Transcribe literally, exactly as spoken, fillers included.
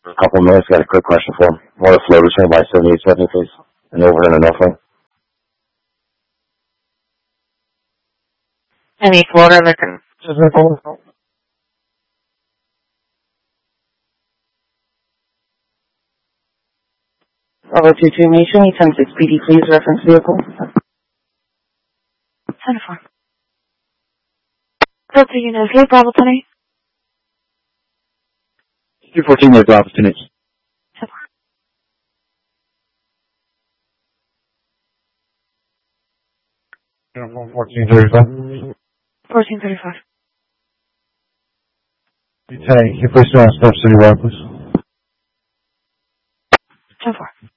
A couple of minutes, got a quick question for him. What a floater train by seventy-eight seventy, please. An overhead and enough one. Any floater that can... Bravo two two Nation, eight seven six P D, please, reference vehicle. ten four. Delta Unit, okay, Bravo ten eight. two fourteen, there's Bravo ten eight. ten four. fourteen thirty-five. fourteen thirty-five. Hey, can you please stay on step city wide, please? ten four.